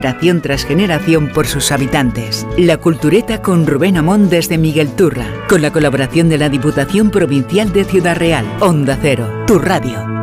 generación tras generación por sus habitantes. La Cultureta con Rubén Amón desde Miguel Turra, con la colaboración de la Diputación Provincial de Ciudad Real. Onda Cero, tu radio.